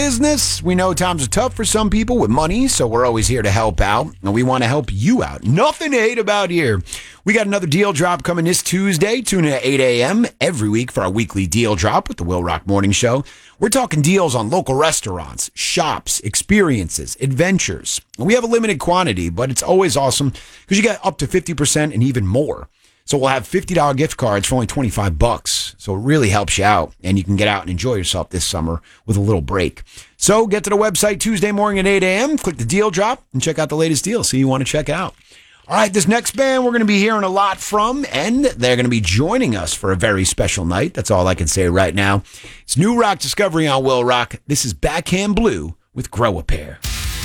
business. We know times are tough for some people with money, so we're always here to help out, and we want to help you out. Nothing to hate about here. We got another deal drop coming this Tuesday. Tune in at 8 a.m. every week for our weekly deal drop with the Will Rock Morning Show. We're talking deals on local restaurants, shops, experiences, adventures. We have a limited quantity, but it's always awesome because you get up to 50% and even more. So we'll have $50 gift cards for only $25. So it really helps you out, and you can get out and enjoy yourself this summer with a little break. So get to the website Tuesday morning at 8 a.m., click the deal drop, and check out the latest deal. See you want to check out. All right, this next band we're going to be hearing a lot from, and they're going to be joining us for a very special night. That's all I can say right now. It's New Rock Discovery on Will Rock. This is Backhand Blue with Grow a Pair.